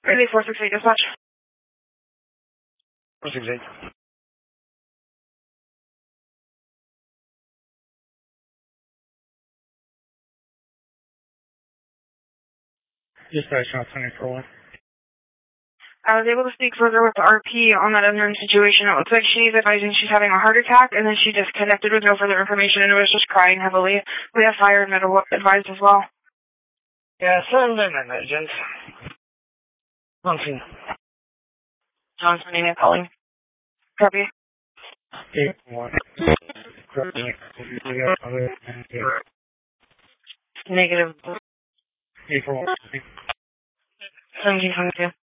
Really, 468 dispatch. 468. Dispatch on 24-1. I was able to speak further with the RP on that unknown situation. It looks like she's advising she's having a heart attack, and then she disconnected with no further information and was just crying heavily. We have fire and medical advised as well. Yeah, send an emergent. Johnson. Johnson, name and calling. Copy. 8-1. Negative. 8-4-1. 1722.